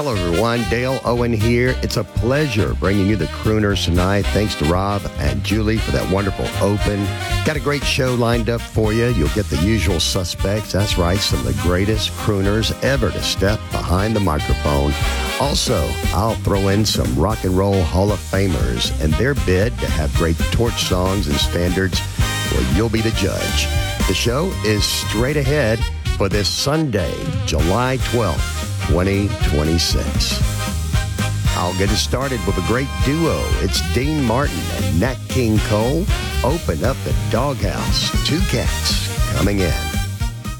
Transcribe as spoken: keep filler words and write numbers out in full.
Hello, everyone. Dale Owen here. It's a pleasure bringing you the crooners tonight. Thanks to Rob and Julie for that wonderful open. Got a great show lined up for you. You'll get the usual suspects. That's right, some of the greatest crooners ever to step behind the microphone. Also, I'll throw in some rock and roll Hall of Famers and their bid to have great torch songs and standards. Well, you'll be the judge. The show is straight ahead for this Sunday, July twelfth, twenty twenty-six. I'll get it started with a great duo. It's Dean Martin and Nat King Cole. Open up the doghouse. Two cats coming in.